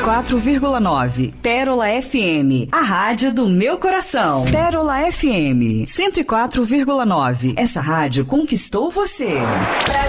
104,9. Pérola FM, a rádio do meu coração. Pérola FM 104,9. Essa rádio conquistou você.